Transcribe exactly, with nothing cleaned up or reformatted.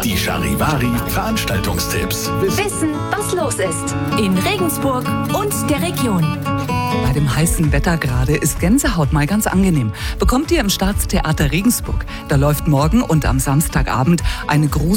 Die Charivari Veranstaltungstipps. Wissen, was los ist in Regensburg und der Region. Bei dem heißen Wetter gerade ist Gänsehaut mal ganz angenehm. Bekommt ihr im Staatstheater Regensburg. Da läuft morgen und am Samstagabend eine Grusel